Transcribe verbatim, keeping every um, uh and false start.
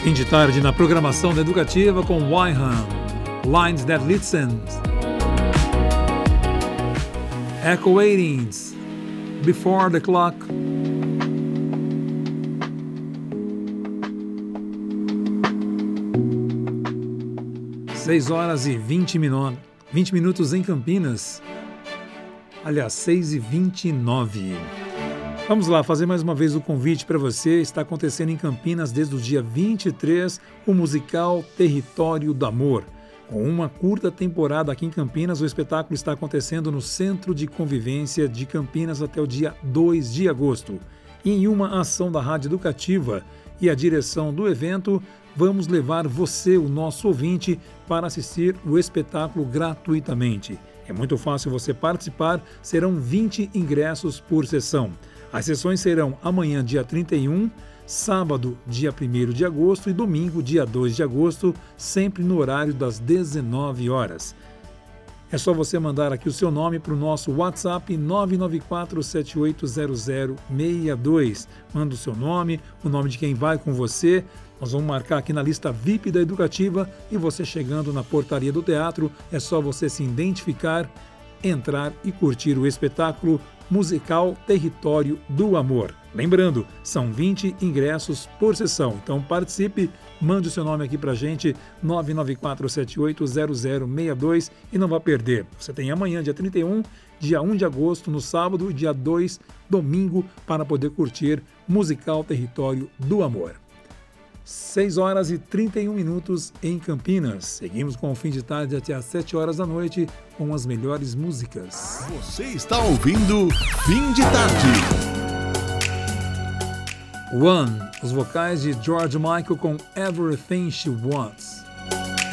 Fim de tarde na programação da Educativa com Wyham, Lines That Listen, Echo Aidings, Before the Clock. seis horas e vinte minutos, vinte minutos em Campinas. Aliás, seis e vinte e nove. Vamos lá, fazer mais uma vez o convite para você. Está acontecendo em Campinas desde o dia vinte e três o musical Território do Amor. Com uma curta temporada aqui em Campinas, o espetáculo está acontecendo no Centro de Convivência de Campinas até o dia dois de agosto. E em uma ação da Rádio Educativa e a direção do evento, vamos levar você, o nosso ouvinte, para assistir o espetáculo gratuitamente. É muito fácil você participar, serão vinte ingressos por sessão. As sessões serão amanhã, dia trinta e um, sábado, dia primeiro de agosto e domingo, dia dois de agosto, sempre no horário das dezenove horas. É só você mandar aqui o seu nome para o nosso WhatsApp nove nove quatro sete oito zero zero seis dois. Manda o seu nome, o nome de quem vai com você. Nós vamos marcar aqui na lista V I P da Educativa e você chegando na portaria do teatro, é só você se identificar, entrar e curtir o espetáculo musical Território do Amor. Lembrando, são vinte ingressos por sessão, então participe, mande o seu nome aqui pra gente, nove nove quatro sete oito zero zero seis dois e não vá perder. Você tem amanhã, dia trinta e um, dia um de agosto, no sábado, e dia dois, domingo, para poder curtir musical Território do Amor. seis horas e trinta e um minutos em Campinas. Seguimos com o fim de tarde até às sete horas da noite com as melhores músicas. Você está ouvindo Fim de Tarde. One, os vocais de George Michael com Everything She Wants.